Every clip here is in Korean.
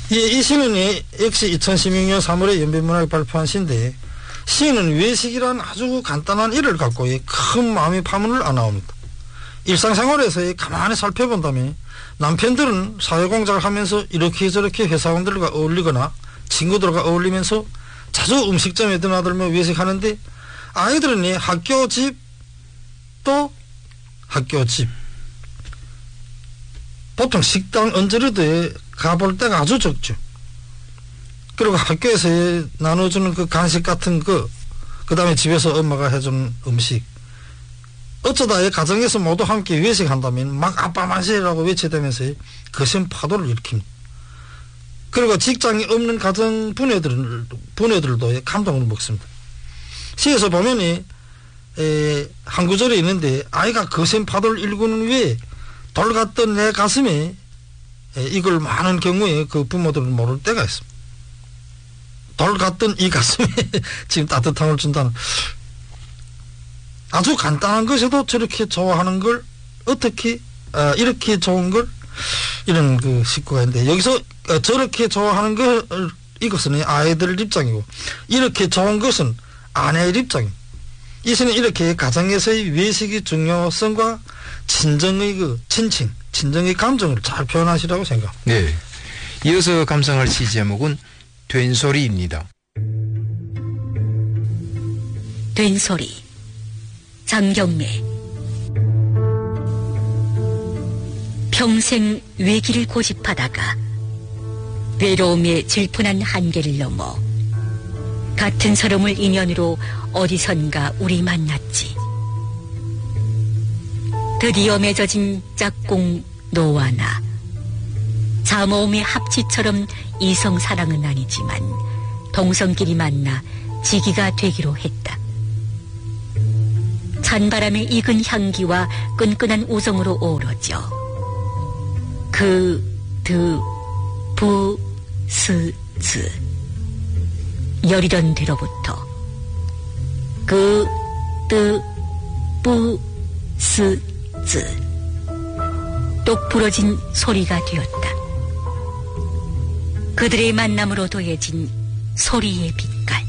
예, 이 시는 역시 2016년 3월에 연변문학에 발표한 시인데 시인은 외식이란 아주 간단한 일을 갖고 큰 마음의 파문을 안 나옵니다. 일상생활에서 가만히 살펴본다면 남편들은 사회공작을 하면서 이렇게 저렇게 회사원들과 어울리거나 친구들과 어울리면서 자주 음식점에 드나들며 외식하는데 아이들은 학교 집 또 학교 집 보통 식당 언저리도 가볼 때가 아주 적죠. 그리고 학교에서 나눠주는 그 간식 같은 그 다음에 집에서 엄마가 해주는 음식 어쩌다 가정에서 모두 함께 외식한다면 막 아빠 만세라고 외치다면서 거센 파도를 일으킵니다. 그리고 직장이 없는 가정 부녀들도 감동을 먹습니다. 시에서 보면 한 구절에 있는데 아이가 거센 파도를 일구는 위에 돌 같던 내 가슴에 이걸 많은 경우에 그 부모들은 모를 때가 있습니다. 돌 같던 이 가슴에 지금 따뜻함을 준다는 아주 간단한 것에도 저렇게 좋아하는 걸 어떻게 이렇게 좋은 걸 이런 그 식구가 있는데 여기서 저렇게 좋아하는 걸 이것은 아이들 입장이고 이렇게 좋은 것은 아내의 입장입니다. 이 시는 이렇게 가정에서의 외식의 중요성과 친정의 그 친정의 감정을 잘 표현하시라고 생각합니다. 네. 이어서 감상할 시 제목은 된소리입니다. 된소리 장경래. 평생 외길을 고집하다가 외로움에 질펀한 한계를 넘어 같은 서름을 인연으로 어디선가 우리 만났지. 드디어 맺어진 짝꿍 너와 나. 자모음의 합치처럼 이성사랑은 아니지만 동성끼리 만나 지기가 되기로 했다. 찬바람의 익은 향기와 끈끈한 우정으로 어우러져 즈 여리던 대로부터 즈 똑 부러진 소리가 되었다. 그들의 만남으로 더해진 소리의 빛깔.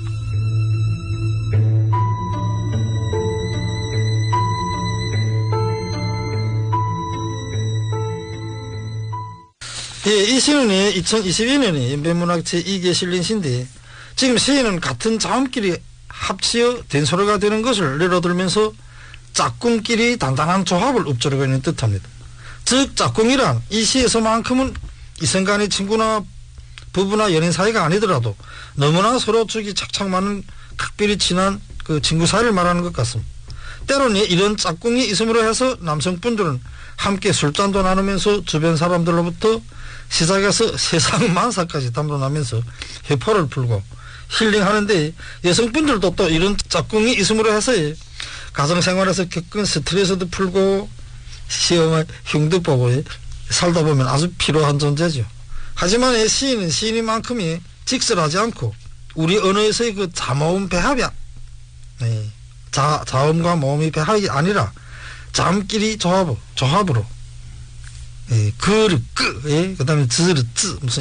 예, 이 시는 2022년에 연변문학 제2기에 실린 시인데 지금 시인은 같은 자음끼리 합치어 된소리가 되는 것을 예로들면서 짝꿍끼리 단단한 조합을 읊조리고 있는 듯합니다. 즉 짝꿍이란 이 시에서만큼은 이성간의 친구나 부부나 연인 사이가 아니더라도 너무나 서로 주기 착착 맞는 각별히 친한 그 친구 사이를 말하는 것 같습니다. 때로는 이런 짝꿍이 있음으로 해서 남성분들은 함께 술잔도 나누면서 주변 사람들로부터 시작해서 세상 만사까지 담론하면서 회포를 풀고 힐링하는데 여성분들도 또 이런 짝꿍이 있음으로 해서 가정생활에서 겪은 스트레스도 풀고 시험의 흉도 보고 살다 보면 아주 필요한 존재죠. 하지만 시인은 시인이만큼이 직설하지 않고 우리 언어에서의 그 자모음 배합이야. 네. 자음과 모음의 배합이 아니라 자음끼리 조합으로 그르 그 다음에 즈르 쯔 무슨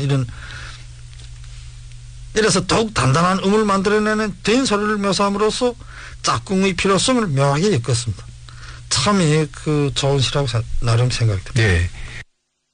이래서 더욱 단단한 음을 만들어내는 된소리를 묘사함으로써 짝꿍의 필요성을 묘하게 엮었습니다. 참 그 좋은 시라고 나름 생각이 듭니다. 네.